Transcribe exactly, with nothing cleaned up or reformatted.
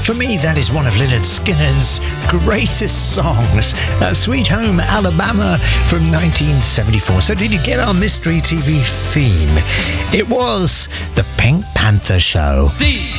For me, that is one of Lynyrd Skynyrd's greatest songs, uh, Sweet Home Alabama from nineteen seventy-four. So did you get our Mystery T V theme? It was The Pink Panther Show.